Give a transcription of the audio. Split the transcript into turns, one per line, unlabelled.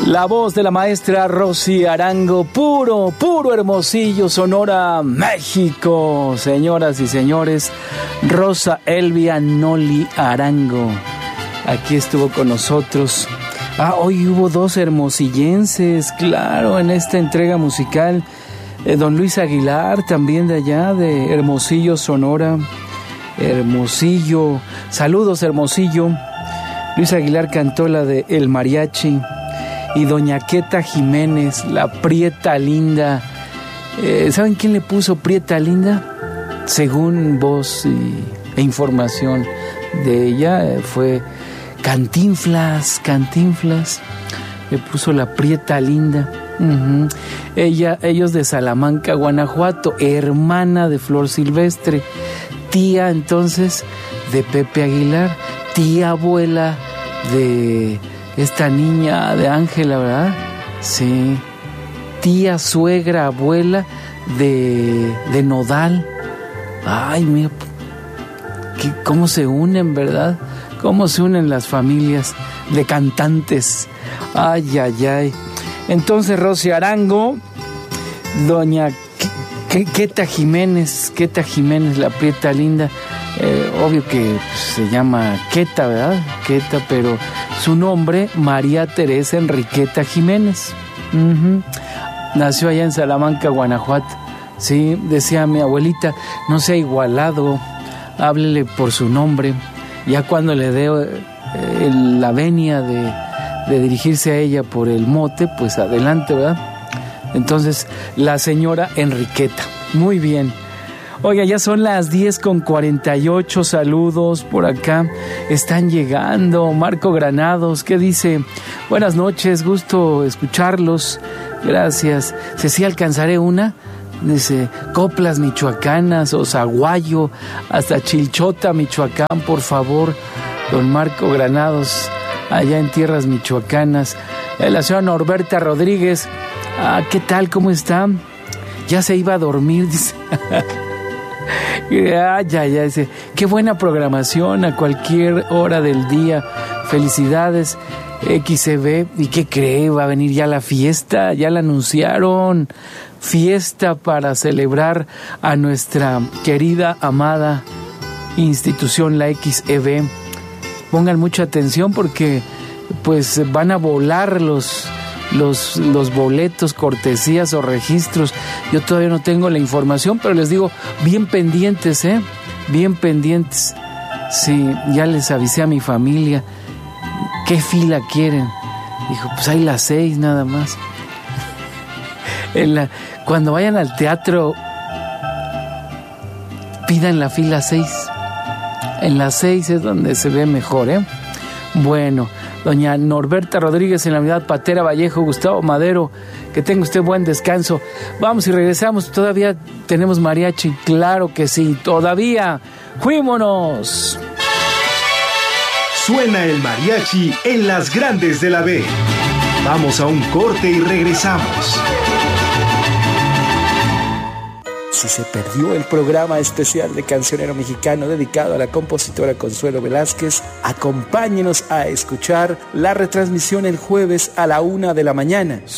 La voz de la maestra Rosy Arango, puro Hermosillo, Sonora, México. Señoras y señores, Rosa Elvia Noli Arango, aquí estuvo con nosotros. Hoy hubo dos hermosillenses, claro, en esta entrega musical. Don Luis Aguilar, también de allá, de Hermosillo, Sonora. Hermosillo, saludos Hermosillo. Luis Aguilar cantó la de El Mariachi. Y doña Queta Jiménez, la Prieta Linda. ¿Saben quién le puso Prieta Linda? Según voz e información de ella, fue Cantinflas. Le puso la Prieta Linda. Ellos de Salamanca, Guanajuato, hermana de Flor Silvestre, tía entonces de Pepe Aguilar, tía abuela de esta niña de Ángela, ¿verdad? Sí. Tía, suegra, abuela de Nodal. Ay, mira, cómo se unen, ¿verdad? Cómo se unen las familias de cantantes. Ay. Entonces, Rosy Arango, doña Queta Jiménez, la Prieta Linda. Obvio que se llama Queta, ¿verdad? Queta, pero su nombre, María Teresa Enriqueta Jiménez. Nació allá en Salamanca, Guanajuato. Sí, decía mi abuelita, no sea igualado, háblele por su nombre. Ya cuando le dé la venia de dirigirse a ella por el mote, pues adelante, ¿verdad? Entonces, la señora Enriqueta. Muy bien. Oiga, ya son las 10:48, saludos por acá, están llegando. Marco Granados, ¿qué dice? Buenas noches, gusto escucharlos, gracias. ¿Sí alcanzaré una? Dice, coplas michoacanas o zaguayo, hasta Chilchota, Michoacán, por favor. Don Marco Granados, allá en tierras michoacanas. La señora Norberta Rodríguez, ¿qué tal? ¿Cómo está? Ya se iba a dormir, dice. Ya, dice, qué buena programación a cualquier hora del día. Felicidades, XCB. ¿Y qué cree? Va a venir ya la fiesta, ya la anunciaron. Fiesta para celebrar a nuestra querida, amada institución, la XEB. Pongan mucha atención porque pues van a volar los boletos, cortesías o registros. Yo todavía no tengo la información, pero les digo, bien pendientes, bien pendientes. Sí, ya les avisé a mi familia. ¿Qué fila quieren? Dijo, pues hay las 6 nada más. Cuando vayan al teatro, pidan la fila 6. En las 6 es donde se ve mejor, Bueno, doña Norberta Rodríguez en la unidad Patera Vallejo, Gustavo Madero, que tenga usted buen descanso. Vamos y regresamos, todavía tenemos mariachi, claro que sí, todavía. ¡Fuímonos!
Suena el mariachi en las grandes de la B. Vamos a un corte y regresamos.
Si se perdió el programa especial de Cancionero Mexicano dedicado a la compositora Consuelo Velázquez, acompáñenos a escuchar la retransmisión el jueves a la 1 de la mañana.